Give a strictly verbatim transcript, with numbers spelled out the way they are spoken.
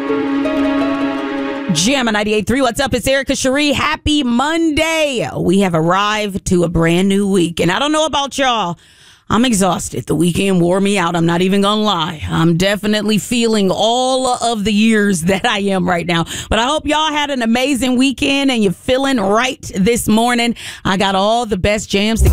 Jam ninety-eight point three. What's up? It's Erica Cherie. Happy Monday. We have arrived to a brand new week. And I don't know about y'all. I'm exhausted. The weekend wore me out. I'm not even going to lie. I'm definitely feeling all of the years that I am right now. But I hope y'all had an amazing weekend and you're feeling right this morning. I got all the best jams to